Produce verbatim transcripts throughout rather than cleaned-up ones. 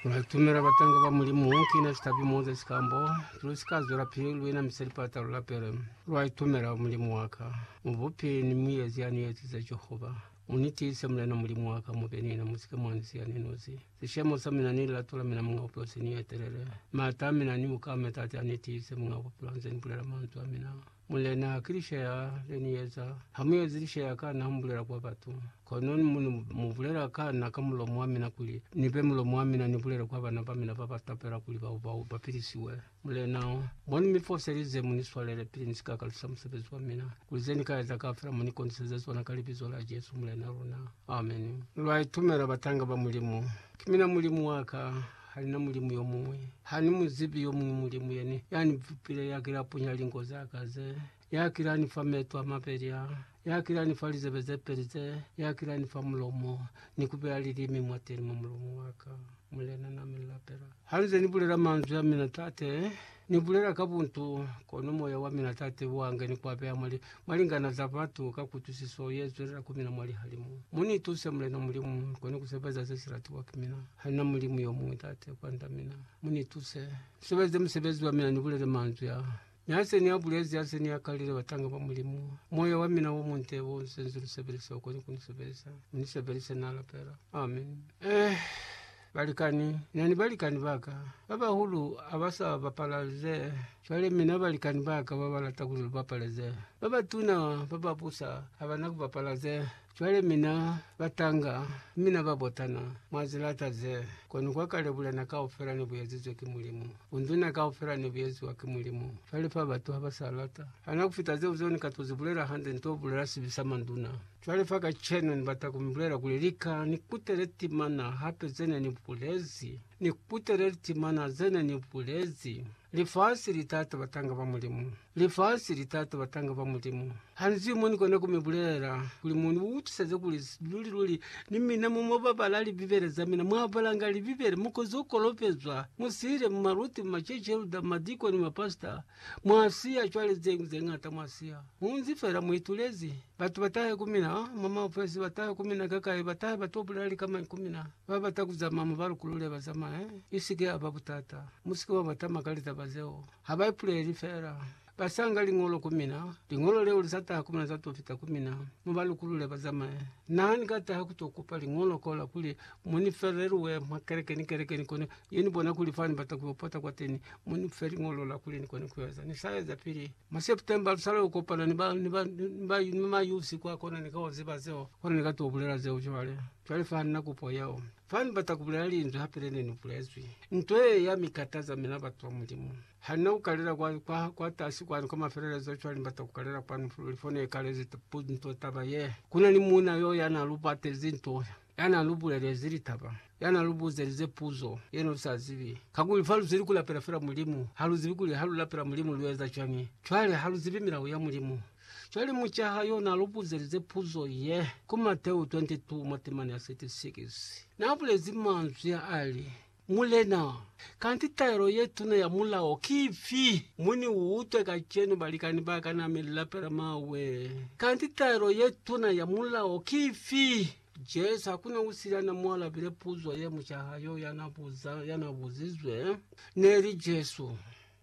Tumera batanga ba mulimu kina stabi moza skambo tusikazura pilu ina miselipata la pere rwa tumera mulimu waka mubupi ni mwezi yani yeti za Jehova uniti semle na mulimu waka mubeni na musike mwanisi yani nozi sishemo samina ni la tula mina mga uplose ni eterere mata mina ni mukame tati aniti semunga uplose ni pulera mantu amina mulena akirisha ya leni yeza hamu yezirisha ya ka na humbulera kwa batu kononi muvulera ka na kamulo muamina kuli nipe mulo muamina nipulera kwa bana pamina papa tapera kuli ba uba uba pirisiwe mulena mwani mifoserize muniswalele pili nisika kalusa msebezu wa mina kulizeni kaya zakafira muni kondisezezi wana kalibizo la Jesu mulena runa amen lwa itumera batanga ba mulimu kimina mulimu waka halina mulimu yomuwe hani muzibi yomuwe mulimu yene yani vipile ya kila punya lingo zakaze ya kila nifametu wa maperia ya kila nifalize bezeperize ya kila nifamulomo nikupea lirimi mwateni mumulomo waka mulena na milapera halize nibulera manzu ya minatate nibulera kabuntu kono moya wa minatate wange nikwapea mwali mwalingana zapatu kakutusiso yezu kumina mwali halimu muni tuse mulena mulimu kono kusebeza zesirati wakimina halina mulimu yomu tate kwa ndamina muni tuse sebeze msebezi wa mina nibulera manzu ya Nyase ni abulezi yase ni akalile batanga ba mulimu moyo wa mina wo munte wo senzuru sebelisa okoni kunisebelisa unisebelisa nala pera amen eh balikani nani balikani baka baba hulu abasa bapalaze chwale mina balikani baka baba latakulu bapalaze baba tuna baba pusa abana kubapalaze chwale mina batanga mina babotana mwazilata ze kwanu kwa kale bula nakaofera ne buyezizwe kimulimu unduna kaofera ne buyezizwe kimulimu chwale fa batu abasalata anakufita ze uzoni katuzibulera hande ntobulera sibisama nduna chwale fa kacheno nibatakumbulera kulirika nikutereti mana hape zene ni bulezi nikutereti mana zene ni bulezi lifasi litatu batanga ba mulimu lifasi litatu batanga ba mulimu hanzi muni kone kumibulera kuli muntu utuseze kuli luli luli nimina mu baba lali bibereza mina mwabalanga libibere mukozo kolopezwa musire mu maruti macheche da madiko ni mapasta mwasia chwale zengu zengata mwasia munzi fera muitulezi batu bataye kumina mama ofesi bataye kumina kaka bataye batobulali kama kumina baba takuza mama barukulule bazama eh isige ababutata musike wabatama kalita bazeo habai puleli fera basanga lingolo kumina lingolo leo lisata kumina zato fita kumina mubalukulule bazama nani kata hakutokupa lingolo kola kuli muni fereru we makereke ni kereke ni kone yeni bona kulifani batakupota kwa teni muni feri ngolo la kuli ni kone kuweza ni saa za pili ma September sala ukopana ni ba ni ba ni ma yusi kwa kona ni kawa ziba zeo kona ni kato bulera zeo chwale chwale fani na kupo yao fani batakubulera linzo hapirene ni bulezwi ntoe ya mikataza mina batu wa mulimu hana ukalera kwa kwa kwa tasi kwa kama ferera zo chwali batakukalera kwa nfulifone ekalezi tupunto tabaye kuna ni muna yo yana lupate zinto yana lubulere zilitaba yana lubuzerize puzo yeno sazibi kaguli falu ziri kula perafera mulimu halu ziri kuli halu la pera mulimu luweza chwani chwale halu zibimira uya mulimu chwali muchaha yo na lubuzerize puzo ye kumateu twenty-two matimani ya thirty-six na abulezi manzu ya ali mulena kanti tairo yetu na ya mula okifi muni uutwe kachenu balikani baka na milapera mawe kanti tairo yetu na ya mula okifi Jesu hakuna usira na mwala bile puzwa ye mchahayo yanabuza yanabuzizwe neri Jesu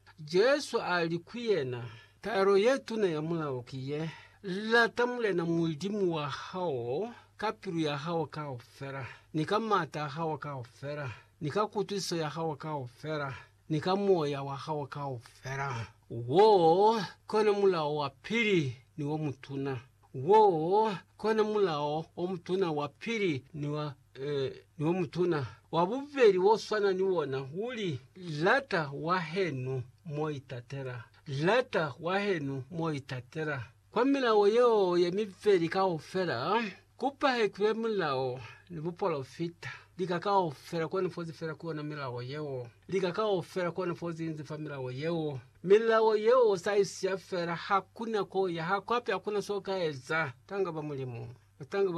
Jesu alikwiyena tairo yetu na ya mula okiye latamule na mulimu wa hao kapiru ya hao kaofera nikamata hao kaofera nikakutuso ya hawa kao fera nikamoya wa hawa kao fera wo kone mulao wa pili ni wa mutuna wo kone mulao wa mutuna wa pili ni wa eh, ni wa mutuna wabuveri wo swana ni wona huli lata wahenu moitatera lata wahenu moitatera kwa milao yo ya miveri kao fera kupa hekwe mulao ni bupolofita likakao fera kwa nifozi fera kuwa na milawo yeo likakao fera kwa nifozi inzi fa milawo yeo milawo yeo saisi ya fera hakuna koya hakwapi hakuna soka eza tanga ba mulimu tanga